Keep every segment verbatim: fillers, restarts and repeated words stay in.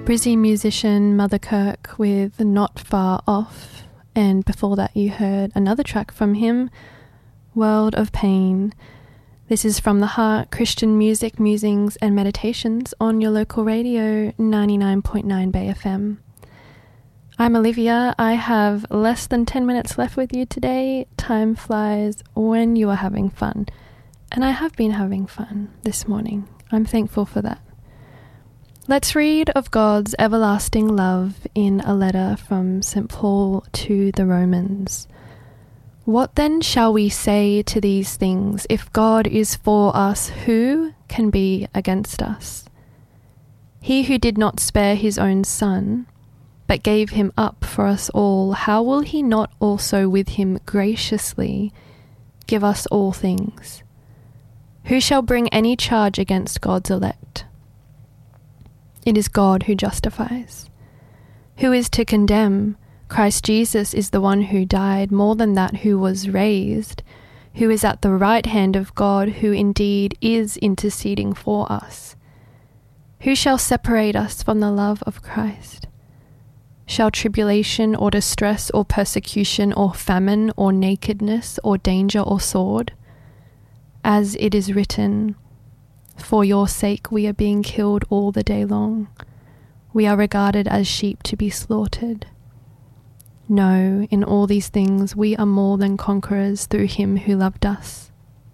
Brizzy musician Mother Kirk with Not Far Off, and before that you heard another track from him, World of Pain. This is From the Heart, Christian music, musings and meditations on your local radio, ninety-nine point nine Bay F M. I'm Olivia. I have less than ten minutes left with you today. Time flies when you are having fun. And I have been having fun this morning. I'm thankful for that. Let's read of God's everlasting love in a letter from Saint Paul to the Romans. What then shall we say to these things? If God is for us, who can be against us? He who did not spare his own son, but gave him up for us all, how will he not also with him graciously give us all things? Who shall bring any charge against God's elect? It is God who justifies. Who is to condemn? Christ Jesus is the one who died, more than that, who was raised, who is at the right hand of God, who indeed is interceding for us. Who shall separate us from the love of Christ? Shall tribulation or distress or persecution or famine or nakedness or danger or sword? As it is written, for your sake we are being killed all the day long. We are regarded as sheep to be slaughtered. No, in all these things we are more than conquerors through him who loved us.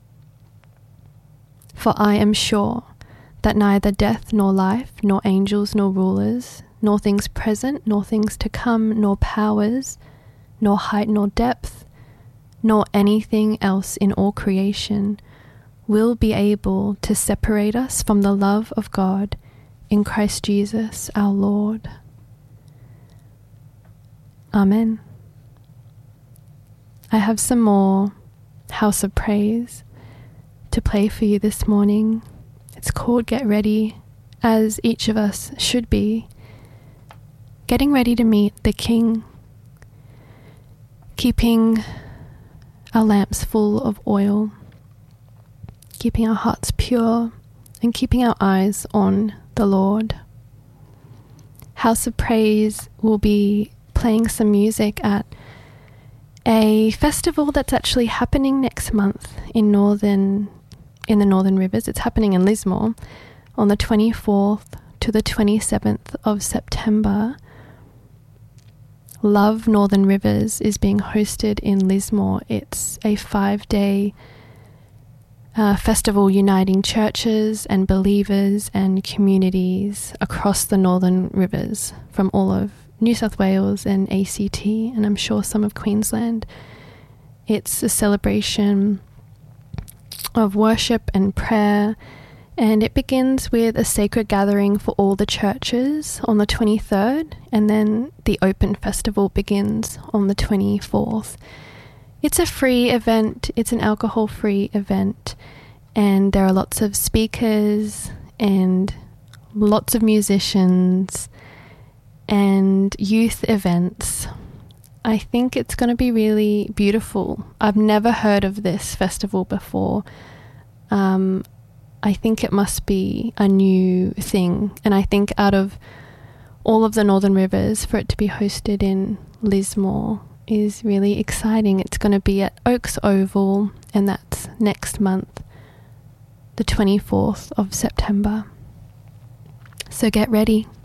For I am sure that neither death nor life, nor angels nor rulers, nor things present, nor things to come, nor powers, nor height nor depth, nor anything else in all creation will be able to separate us from the love of God in Christ Jesus our Lord. Amen. I have some more House of Praise to play for you this morning. It's called Get Ready, as each of us should be, getting ready to meet the King, keeping our lamps full of oil, keeping our hearts pure, and keeping our eyes on the Lord. House of Praise will be playing some music at a festival that's actually happening next month in northern in the Northern Rivers. It's happening in Lismore on the twenty-fourth to the twenty-seventh of September. Love Northern Rivers is being hosted in Lismore. It's a five-day uh, festival uniting churches and believers and communities across the Northern Rivers from all of New South Wales and A C T, and I'm sure some of Queensland. It's a celebration of worship and prayer, and it begins with a sacred gathering for all the churches on the twenty-third, and then the open festival begins on the twenty-fourth. It's a free event, it's an alcohol-free event, and there are lots of speakers and lots of musicians and youth events. I think it's going to be really beautiful. I've never heard of this festival before. Um, I think it must be a new thing. And I think out of all of the Northern Rivers, for it to be hosted in Lismore is really exciting. It's going to be at Oaks Oval, and that's next month, the twenty-fourth of September. So get ready.